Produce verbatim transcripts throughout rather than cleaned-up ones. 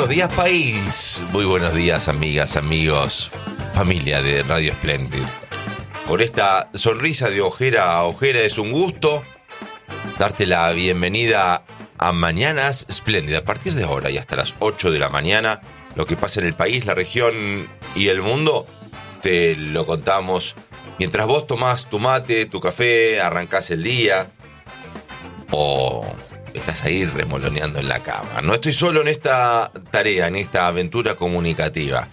buenos días, país. Muy buenos días, amigas, amigos, familia de Radio Splendid. Con esta sonrisa de ojera a ojera es un gusto darte la bienvenida a Mañanas Splendid. A partir de ahora y hasta las ocho de la mañana, lo que pasa en el país, la región y el mundo, te lo contamos mientras vos tomás tu mate, tu café, arrancás el día o estás ahí remoloneando en la cama. No estoy solo en esta tarea, en esta aventura comunicativa.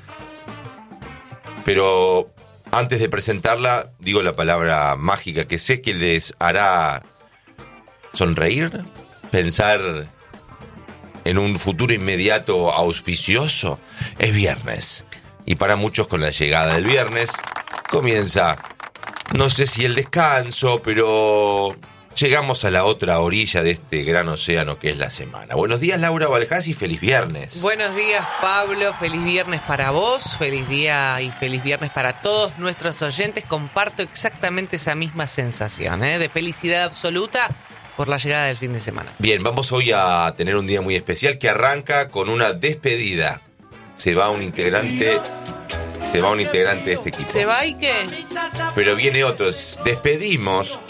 Pero antes de presentarla, digo la palabra mágica que sé que les hará sonreír, pensar en un futuro inmediato auspicioso. Es viernes. Y para muchos, con la llegada del viernes, comienza, no sé si el descanso, pero llegamos a la otra orilla de este gran océano que es la semana. Buenos días, Laura Valjas, y feliz viernes. Buenos días, Pablo. Feliz viernes para vos. Feliz día y feliz viernes para todos nuestros oyentes. Comparto exactamente esa misma sensación, ¿eh? de felicidad absoluta por la llegada del fin de semana. Bien, vamos hoy a tener un día muy especial que arranca con una despedida. Se va un integrante, se va un integrante de este equipo. ¿Se va y qué? Pero viene otro. Despedimos.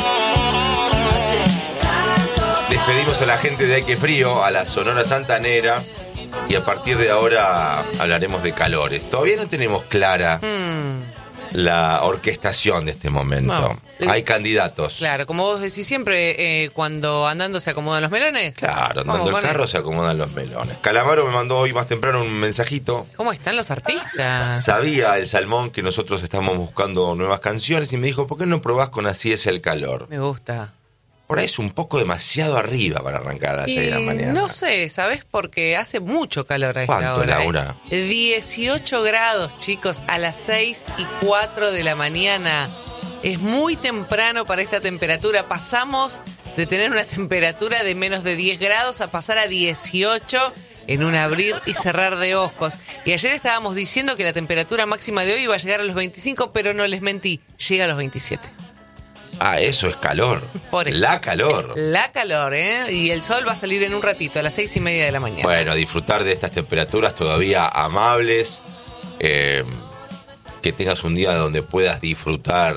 Despedimos a la gente de Ay Qué Frío, a la Sonora Santanera, y a partir de ahora hablaremos de calores. Todavía no tenemos clara mm. la orquestación de este momento. No. Hay candidatos. Claro, como vos decís siempre, eh, cuando andando se acomodan los melones. Claro, andando el carro se acomodan los melones. Calamaro me mandó hoy más temprano un mensajito. ¿Cómo están los artistas? Sabía el Salmón que nosotros estamos buscando nuevas canciones y me dijo, ¿por qué no probás con Así es el calor? Me gusta. Por ahí es un poco demasiado arriba para arrancar a las seis de la mañana. No sé, ¿sabes? Porque hace mucho calor a esta hora. ¿Cuánto, Laura? ¿eh? dieciocho grados, chicos, a las seis y cuatro de la mañana. Es muy temprano para esta temperatura. Pasamos de tener una temperatura de menos de diez grados a pasar a dieciocho en un abrir y cerrar de ojos. Y ayer estábamos diciendo que la temperatura máxima de hoy iba a llegar a los veinticinco, pero no les mentí, llega a los veintisiete. Ah, eso es calor. Por eso. La calor. La calor, ¿eh? Y el sol va a salir en un ratito, a las seis y media de la mañana. Bueno, disfrutar de estas temperaturas todavía amables. Eh, que tengas un día donde puedas disfrutar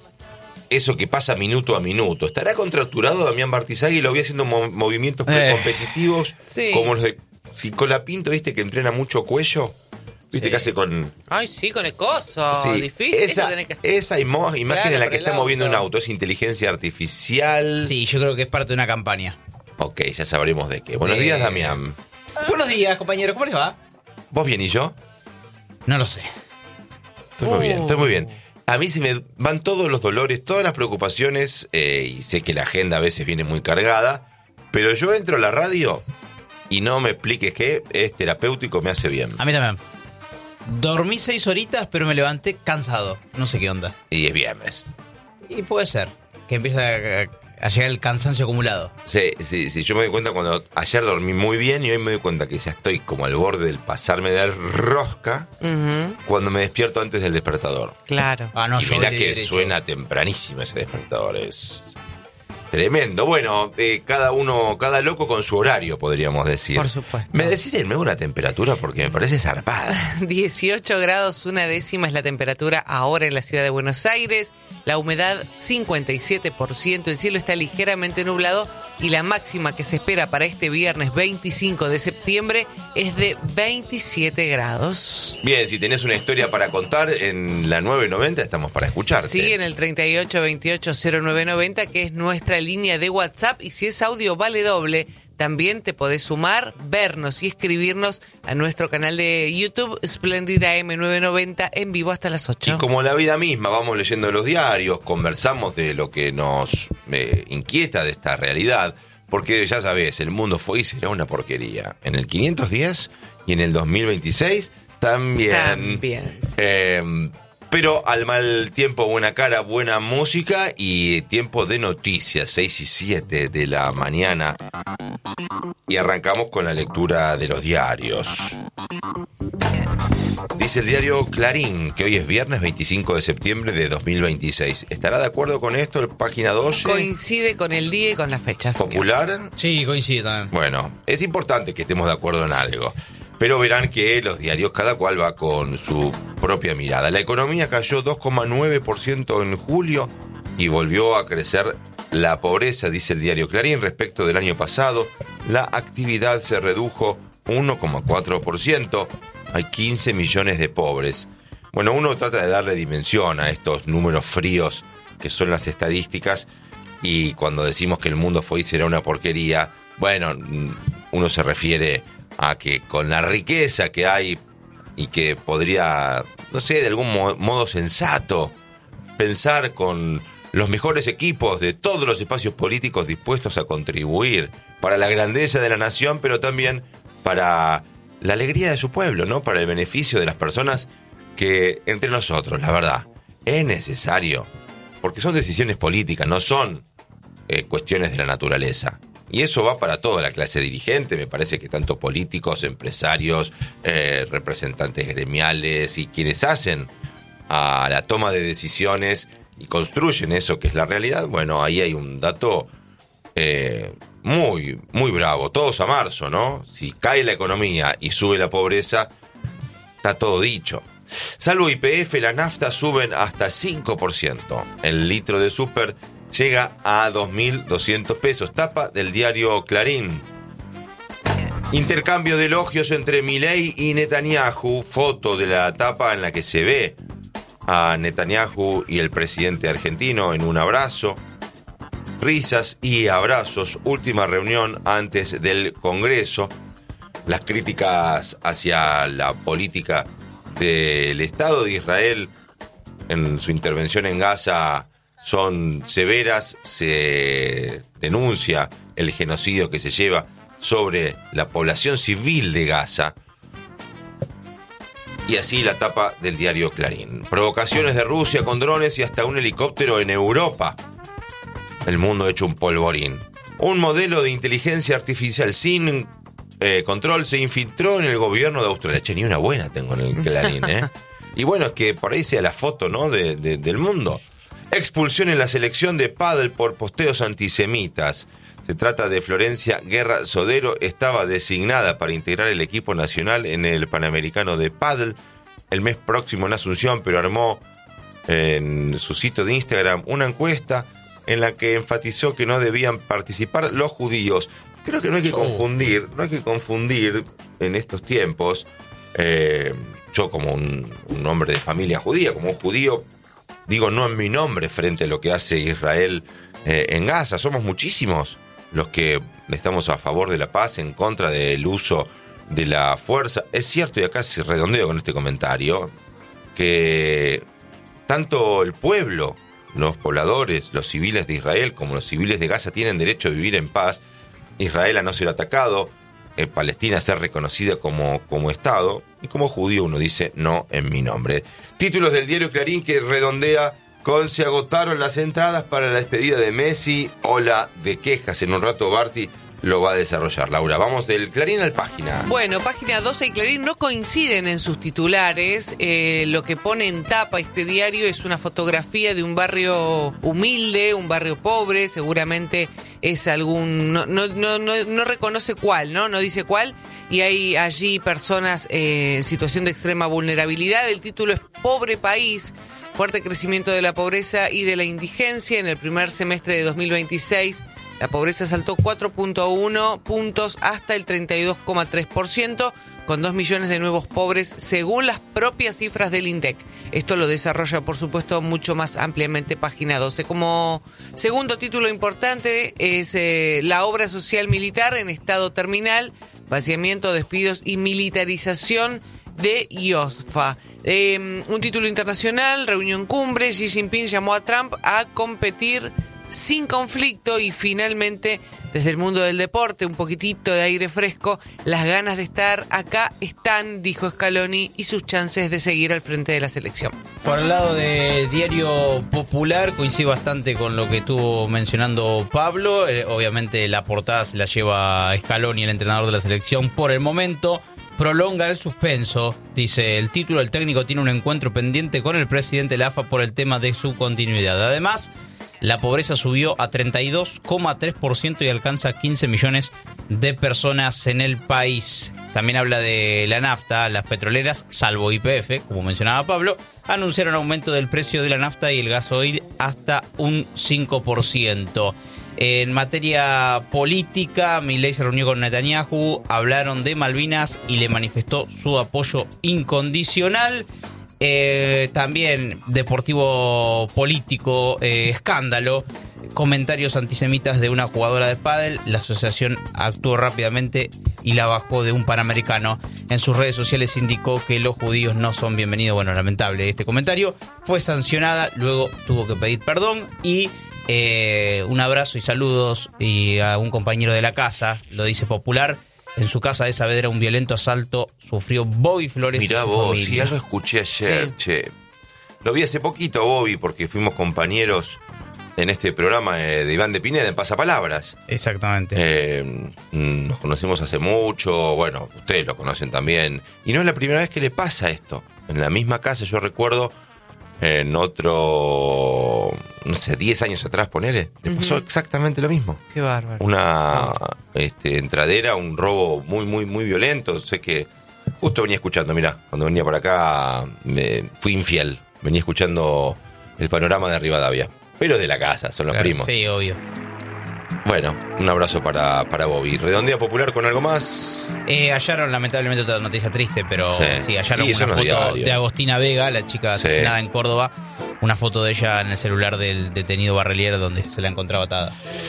eso que pasa minuto a minuto. ¿Estará contracturado Damián Bartizagui? Lo vi haciendo mo- movimientos eh, competitivos sí. como los de Colapinto, ¿viste? Que entrena mucho cuello. ¿Viste? Sí. Que hace con... Ay, sí, con el coso. Sí, difícil. Esa, que... esa imo- imagen claro, en la que está auto. moviendo un auto es inteligencia artificial. Sí, yo creo que es parte de una campaña. Ok, ya sabremos de qué. Buenos eh... días, Damián. Buenos días, compañero. ¿Cómo les va? ¿Vos bien y yo? No lo sé. Estoy muy uh. bien, estoy muy bien. A mí se me van todos los dolores, todas las preocupaciones, eh, y sé que la agenda a veces viene muy cargada, pero yo entro a la radio y no me expliques qué, es terapéutico, me hace bien. A mí también. Dormí seis horitas, pero me levanté cansado. No sé qué onda. Y es viernes. Y puede ser que empiece a, a llegar el cansancio acumulado. Sí, sí, sí. Yo me doy cuenta cuando ayer dormí muy bien y hoy me doy cuenta que ya estoy como al borde del pasarme de rosca uh-huh. cuando me despierto antes del despertador. Claro. Ah, no, y mirá que derecho. Suena tempranísimo ese despertador. Es tremendo. Bueno, eh, cada uno, cada loco con su horario, podríamos decir. Por supuesto. ¿Me decís de nuevo la temperatura? Porque me parece zarpada. dieciocho grados, una décima es la temperatura ahora en la ciudad de Buenos Aires. La humedad cincuenta y siete por ciento. El cielo está ligeramente nublado y la máxima que se espera para este viernes veinticinco de septiembre es de veintisiete grados. Bien, si tenés una historia para contar en la nueve noventa estamos para escucharte. Sí, en el treinta y ocho veintiocho cero nueve noventa, que es nuestra línea de WhatsApp, y si es audio vale doble. También te podés sumar, vernos y escribirnos a nuestro canal de YouTube Splendid A M nueve noventa en vivo hasta las ocho. Y como la vida misma, vamos leyendo los diarios, conversamos de lo que nos eh, inquieta de esta realidad, porque ya sabés, el mundo fue y será una porquería. En el quinientos diez y en el dos mil veintiséis también. También. Sí. Eh, Pero al mal tiempo, buena cara, buena música y tiempo de noticias, seis y siete de la mañana. Y arrancamos con la lectura de los diarios. Dice el diario Clarín que hoy es viernes veinticinco de septiembre de dos mil veintiséis. ¿Estará de acuerdo con esto? El página doce. Coincide con el día y con las fechas. ¿Popular? Sí, coincide también. Bueno, es importante que estemos de acuerdo en algo. pero verán que los diarios cada cual va con su propia mirada. La economía cayó dos coma nueve por ciento en julio y volvió a crecer la pobreza, dice el diario Clarín. Respecto del año pasado, la actividad se redujo uno coma cuatro por ciento. Hay quince millones de pobres. Bueno, uno trata de darle dimensión a estos números fríos que son las estadísticas, y cuando decimos que el mundo fue y será una porquería, bueno, uno se refiere a que con la riqueza que hay y que podría, no sé, de algún modo sensato, pensar con los mejores equipos de todos los espacios políticos dispuestos a contribuir para la grandeza de la nación, pero también para la alegría de su pueblo, ¿no? Para el beneficio de las personas, que entre nosotros, la verdad, es necesario, porque son decisiones políticas, no son eh, cuestiones de la naturaleza. Y eso va para toda la clase dirigente. Me parece que tanto políticos, empresarios, eh, representantes gremiales y quienes hacen a la toma de decisiones y construyen eso que es la realidad, bueno, ahí hay un dato eh, muy, muy bravo. Todos a marzo, ¿no? Si cae la economía y sube la pobreza, está todo dicho. Salvo Y P F, la nafta suben hasta cinco por ciento. El litro de súper llega a dos mil doscientos pesos. Tapa del diario Clarín. Intercambio de elogios entre Milei y Netanyahu. Foto de la tapa en la que se ve a Netanyahu y el presidente argentino en un abrazo. Risas y abrazos. Última reunión antes del Congreso. Las críticas hacia la política del Estado de Israel en su intervención en Gaza son severas. Se denuncia el genocidio que se lleva sobre la población civil de Gaza. Y así la tapa del diario Clarín. Provocaciones de Rusia con drones y hasta un helicóptero en Europa. El mundo hecho un polvorín. Un modelo de inteligencia artificial sin eh, control se infiltró en el gobierno de Australia. Che, ni una buena tengo en el Clarín, ¿eh? Y bueno, es que por ahí sea la foto, ¿no? De, de, del mundo. Expulsión en la selección de pádel por posteos antisemitas. Se trata de Florencia Guerra Sodero. Estaba designada para integrar el equipo nacional en el Panamericano de pádel el mes próximo en Asunción, pero armó en su sitio de Instagram una encuesta en la que enfatizó que no debían participar los judíos. Creo que no hay que confundir, no hay que confundir en estos tiempos. Eh, yo como un, un hombre de familia judía, como un judío, digo no en mi nombre frente a lo que hace Israel eh, en Gaza. Somos muchísimos los que estamos a favor de la paz, en contra del uso de la fuerza. Es cierto, y acá se redondeo con este comentario, que tanto el pueblo, los pobladores, los civiles de Israel, como los civiles de Gaza tienen derecho a vivir en paz. Israel a no ser atacado, eh, Palestina a ser reconocida como, como Estado, y como judío uno dice no en mi nombre. Títulos del diario Clarín que redondea con: se agotaron las entradas para la despedida de Messi. Ola de quejas. En un rato Barty lo va a desarrollar. Laura, vamos del Clarín al Página. Bueno, Página doce y Clarín no coinciden en sus titulares. Eh, lo que pone en tapa este diario es una fotografía de un barrio humilde, un barrio pobre. Seguramente es algún... No, no, no, no, no reconoce cuál, ¿no? No dice cuál. Y hay allí personas eh, en situación de extrema vulnerabilidad. El título es Pobre País. Fuerte crecimiento de la pobreza y de la indigencia. En el primer semestre de dos mil veintiséis, la pobreza saltó cuatro punto uno puntos hasta el treinta y dos coma tres por ciento, con dos millones de nuevos pobres, según las propias cifras del INDEC. Esto lo desarrolla, por supuesto, mucho más ampliamente Página doce. Como segundo título importante es eh, la obra social militar en estado terminal, vaciamiento, despidos y militarización de IOSFA. Eh, un título internacional, reunión cumbre, Xi Jinping llamó a Trump a competir sin conflicto. Y finalmente, desde el mundo del deporte, un poquitito de aire fresco, las ganas de estar acá están, dijo Scaloni, y sus chances de seguir al frente de la selección. Por el lado de Diario Popular, coincide bastante con lo que estuvo mencionando Pablo. Eh, obviamente la portada se la lleva Scaloni, el entrenador de la selección, por el momento. Prolonga el suspenso, dice el título. El técnico tiene un encuentro pendiente con el presidente de la A F A por el tema de su continuidad. Además, la pobreza subió a treinta y dos coma tres por ciento y alcanza quince millones de personas en el país. También habla de la nafta. Las petroleras, salvo Y P F, como mencionaba Pablo, anunciaron aumento del precio de la nafta y el gasoil hasta un cinco por ciento. En materia política, Milei se reunió con Netanyahu, hablaron de Malvinas y le manifestó su apoyo incondicional. Eh, también deportivo político, eh, escándalo, comentarios antisemitas de una jugadora de pádel. La asociación actuó rápidamente y la bajó de un Panamericano. En sus redes sociales indicó que los judíos no son bienvenidos. Bueno, lamentable este comentario. Fue sancionada, luego tuvo que pedir perdón y eh, un abrazo y saludos y a un compañero de la casa, lo dice Popular. En su casa de Saavedra un violento asalto sufrió Bobby Flores. Mirá y su vos, familia. sí, ya lo escuché ayer, Sí. che. Lo vi hace poquito a Bobby porque fuimos compañeros en este programa eh, de Iván de Pineda en Pasapalabras. Exactamente. Eh, nos conocimos hace mucho, bueno, ustedes lo conocen también. Y no es la primera vez que le pasa esto. En la misma casa, yo recuerdo, en otro, no sé, diez años atrás, ponele, le pasó Ujú. exactamente lo mismo. Qué bárbaro. Una este, entradera, un robo muy, muy, muy violento. Sé que justo venía escuchando, mirá, cuando venía por acá me fui infiel. Venía escuchando el panorama de Rivadavia. Pero de la casa, son los Claro, primos. Sí, obvio. Bueno, un abrazo para, para Bobby. ¿Redondea Popular con algo más? Eh, hallaron lamentablemente otra noticia triste, pero Sí. sí, hallaron Y eso una no es foto diario. de Agostina Vega, la chica Sí. asesinada en Córdoba. Una foto de ella en el celular del detenido Barrelier donde se la encontraba atada.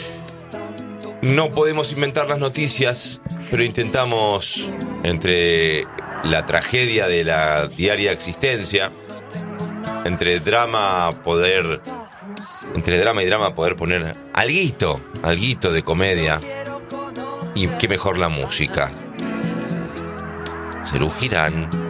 No podemos inventar las noticias, pero intentamos, entre la tragedia de la diaria existencia, entre drama poder, entre drama y drama poder poner alguito, alguito de comedia. Y qué mejor la música. Serú Girán.